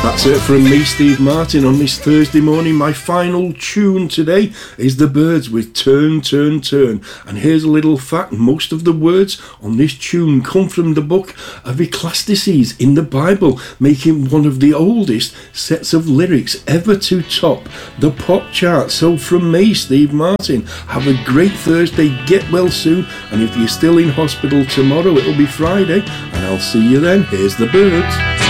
That's it from me, Steve Martin, on this Thursday morning. My final tune today is The Byrds with Turn, Turn, Turn. And here's a little fact. Most of the words on this tune come from the book of Ecclesiastes in the Bible, making one of the oldest sets of lyrics ever to top the pop chart. So from me, Steve Martin, have a great Thursday, get well soon, and if you're still in hospital tomorrow, it'll be Friday, and I'll see you then. Here's The Byrds.